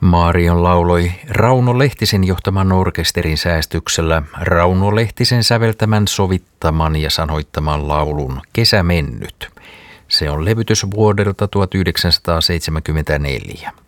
Marion lauloi Rauno Lehtisen johtaman orkesterin säästyksellä Rauno Lehtisen säveltämän, sovittaman ja sanoittaman laulun Kesä mennyt. Se on levytys vuodelta 1974.